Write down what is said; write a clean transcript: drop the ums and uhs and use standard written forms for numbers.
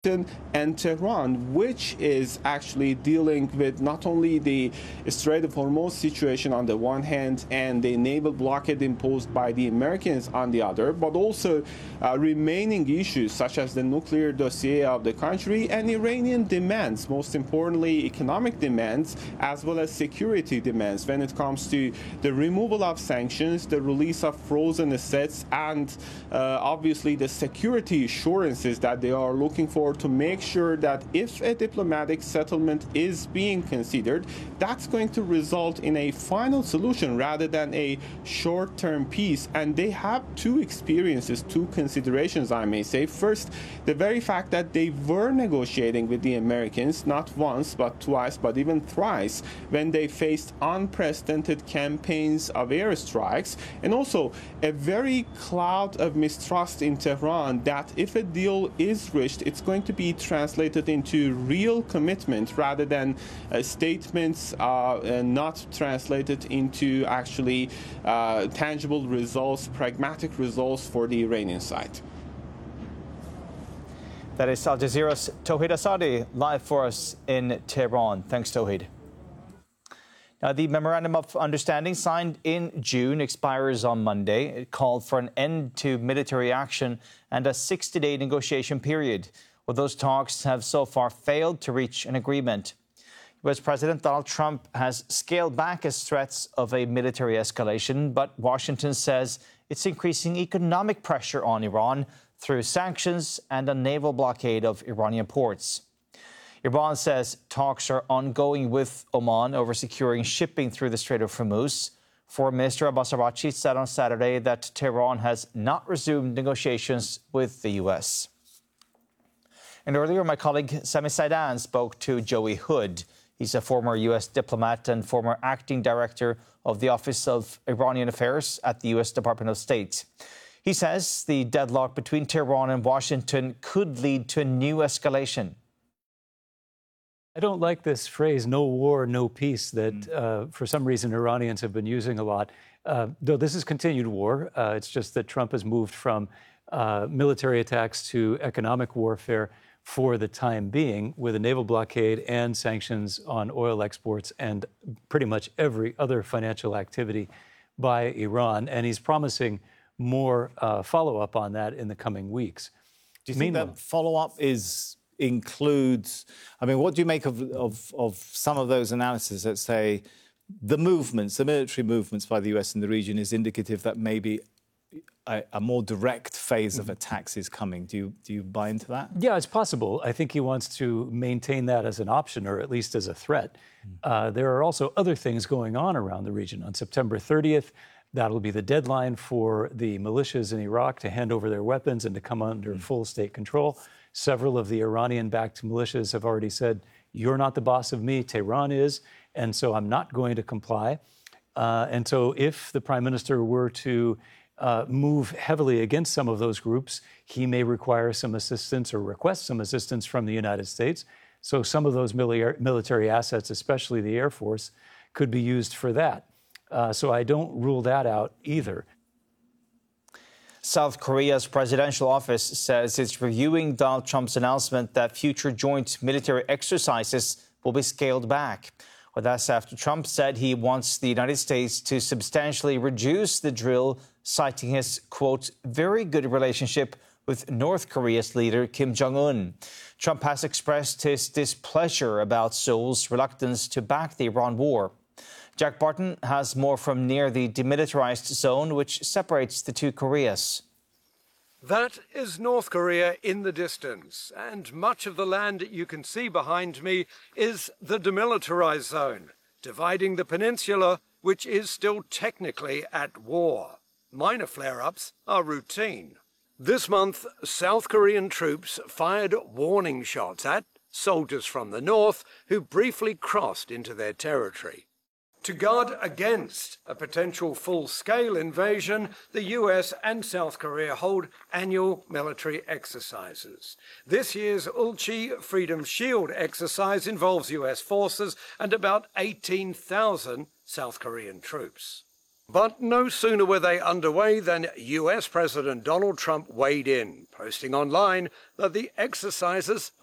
and Tehran, which is actually dealing with not only the Strait of Hormuz situation on the one hand and the naval blockade imposed by the Americans on the other, but also remaining issues such as the nuclear dossier of the country and Iranian demands, most importantly economic demands, as well as security demands when it comes to the removal of sanctions, the release of frozen assets, and obviously the security assurances that they are looking for to make sure that if a diplomatic settlement is being considered, that's going to result in a final solution rather than a short-term peace. And they have two considerations, I may say. First, the very fact that they were negotiating with the Americans not once, but twice, but even thrice, when they faced unprecedented campaigns of airstrikes, and also a very cloud of mistrust in Tehran that if a deal is reached, it's going to be translated into real commitment rather than statements not translated into actually tangible results, pragmatic results for the Iranian side. That is Al Jazeera's Tauhid Asadi live for us in Tehran. Thanks, Tauhid. Now, the Memorandum of Understanding signed in June expires on Monday. It called for an end to military action and a 60-day negotiation period. Well, those talks have so far failed to reach an agreement. U.S. President Donald Trump has scaled back his threats of a military escalation, but Washington says it's increasing economic pressure on Iran through sanctions and a naval blockade of Iranian ports. Iran says talks are ongoing with Oman over securing shipping through the Strait of Hormuz. Foreign Minister Abbas Araghchi said on Saturday that Tehran has not resumed negotiations with the U.S. And earlier, my colleague Sami Saidan spoke to Joey Hood. He's a former U.S. diplomat and former acting director of the Office of Iranian Affairs at the U.S. Department of State. He says the deadlock between Tehran and Washington could lead to a new escalation. I don't like this phrase, no war, no peace, that for some reason Iranians have been using a lot. Though this is continued war, it's just that Trump has moved from military attacks to economic warfare for the time being, with a naval blockade and sanctions on oil exports and pretty much every other financial activity by Iran. And he's promising more follow-up on that in the coming weeks. Do you think that follow-up includes, I mean, what do you make of some of those analyses that say the military movements by the US in the region is indicative that maybe a more direct phase of attacks is coming? Do you buy into that? Yeah, it's possible. I think he wants to maintain that as an option, or at least as a threat. There are also other things going on around the region. On September 30th, that'll be the deadline for the militias in Iraq to hand over their weapons and to come under full state control. Several of the Iranian-backed militias have already said, you're not the boss of me, Tehran is, and so I'm not going to comply. And so if the prime minister were to move heavily against some of those groups, he may require some assistance or request some assistance from the United States. So some of those military assets, especially the Air Force, could be used for that. So I don't rule that out either. South Korea's presidential office says it's reviewing Donald Trump's announcement that future joint military exercises will be scaled back. Well, that's after Trump said he wants the United States to substantially reduce the drill, citing his, quote, very good relationship with North Korea's leader, Kim Jong-un. Trump has expressed his displeasure about Seoul's reluctance to back the Iran war. Jack Barton has more from near the demilitarized zone, which separates the two Koreas. That is North Korea in the distance, and much of the land you can see behind me is the demilitarized zone, dividing the peninsula, which is still technically at war. Minor flare-ups are routine. This month, South Korean troops fired warning shots at soldiers from the north who briefly crossed into their territory. To guard against a potential full-scale invasion, the US and South Korea hold annual military exercises. This year's Ulchi Freedom Shield exercise involves US forces and about 18,000 South Korean troops. But no sooner were they underway than US President Donald Trump weighed in, posting online that the exercises